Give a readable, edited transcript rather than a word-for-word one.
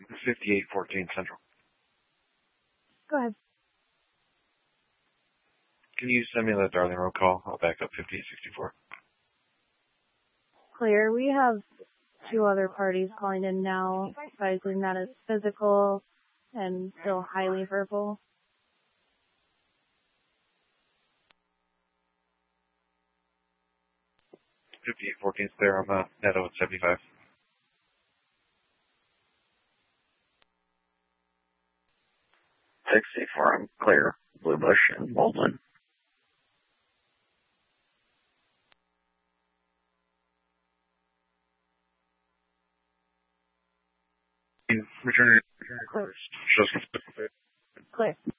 5814 Central. Go ahead. Can you send me that Darling Road call? I'll back up 5864. Clear. We have 2 other parties calling in now, advising that it's physical and still highly verbal. 5814 is there. I'm Netto at 75. I'm clear. Blue Bush and Baldwin. Return your Clear. shows. Clear.